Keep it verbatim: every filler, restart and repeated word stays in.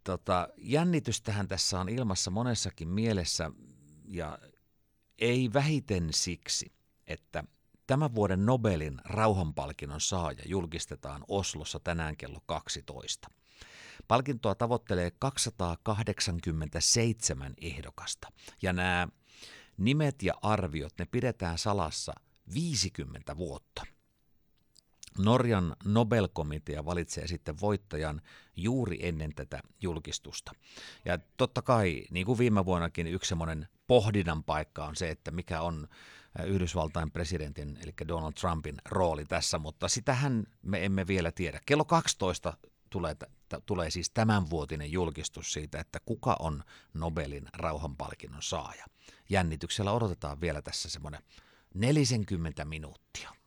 tota, jännitystähän tässä on ilmassa monessakin mielessä, ja ei vähiten siksi, että tämän vuoden Nobelin rauhanpalkinnon saaja julkistetaan Oslossa tänään kello kaksitoista. Palkintoa tavoittelee kaksisataakahdeksankymmentäseitsemän ehdokasta, ja nämä nimet ja arviot, ne pidetään salassa viisikymmentä vuotta. Norjan Nobel-komitea valitsee sitten voittajan juuri ennen tätä julkistusta. Ja totta kai, niin kuin viime vuonnakin, yksi semmoinen pohdinnan paikka on se, että mikä on Yhdysvaltain presidentin, eli Donald Trumpin rooli tässä, mutta sitähän me emme vielä tiedä. Kello kaksitoista tulee, t- tulee siis tämänvuotinen julkistus siitä, että kuka on Nobelin rauhanpalkinnon saaja. Jännityksellä odotetaan vielä tässä semmoinen nelisenkymmentä minuuttia.